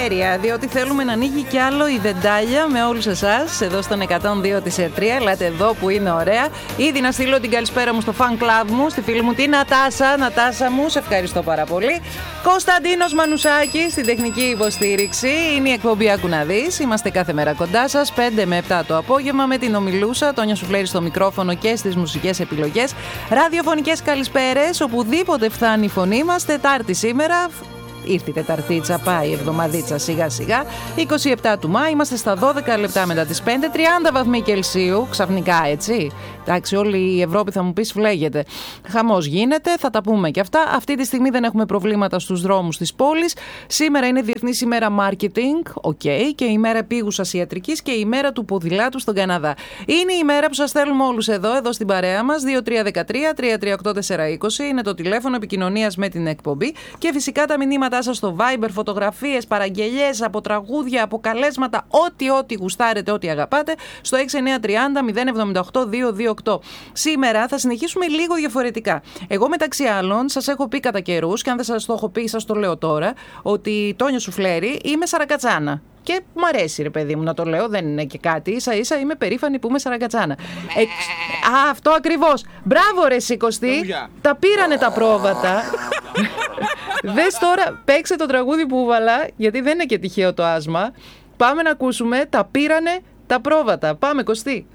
περιφέρεια, διότι θέλουμε να ανοίγει κι άλλο η βεντάλια με όλους εσάς εδώ στον 102 της ΕΡΤΡΙΑ. Ελάτε εδώ που είναι ωραία. Ήδη να στείλω την καλησπέρα μου στο fan club μου, στη φίλη μου τη Νατάσα. Νατάσα μου, σε ευχαριστώ πάρα πολύ. Κωνσταντίνος Μανουσάκης στην τεχνική υποστήριξη. Είναι η εκπομπή Άκου να δεις. Είμαστε κάθε μέρα κοντά σας, 5 με 7 το απόγευμα, με την ομιλούσα Τόνια Σουφλέρη στο μικρόφωνο και στις μουσικές επιλογές. Ραδιοφωνικές καλησπέρες, οπουδήποτε φτάνει η φωνή μας. Τετάρτη σήμερα. Ήρθε η Τεταρτίτσα, πάει η εβδομαδίτσα σιγά σιγά. 27 του Μάη, είμαστε στα 12 λεπτά μετά τις 5, 30 βαθμοί Κελσίου, ξαφνικά έτσι. Εντάξει, όλη η Ευρώπη θα μου πεις φλέγεται. Χαμός γίνεται, θα τα πούμε και αυτά. Αυτή τη στιγμή δεν έχουμε προβλήματα στους δρόμους της πόλης. Σήμερα είναι Διεθνής ημέρα Marketing, και η μέρα επίγουσας ιατρικής και η μέρα του ποδηλάτου στον Καναδά. Είναι η μέρα που σας θέλουμε όλους εδώ στην παρέα μας. 2313-338-420 είναι το τηλέφωνο επικοινωνίας με την εκπομπή. Και φυσικά τα μηνύματά σας στο Viber, φωτογραφίες, παραγγελιές από τραγούδια, από καλέσματα, ό,τι γουστάρετε, ό,τι αγαπάτε, στο 6930-078-228. Σήμερα θα συνεχίσουμε λίγο διαφορετικά. Εγώ μεταξύ άλλων σας έχω πει κατά καιρούς, και αν δεν σας το έχω πει, σας το λέω τώρα, ότι Τόνια Σουφλέρη είμαι σαρακατσάνα. Και μου αρέσει, ρε παιδί μου, να το λέω, δεν είναι και κάτι. Ίσα-ίσα είμαι περήφανη που είμαι σαρακατσάνα. Αυτό ακριβώς. Μπράβο, ρε Σικωστή. Τα πήρανε τα πρόβατα. Δες τώρα, παίξε το τραγούδι που βάλα, γιατί δεν είναι και τυχαίο το άσμα. Πάμε να ακούσουμε. Τα πήρανε τα πρόβατα. Πάμε, Κωστή.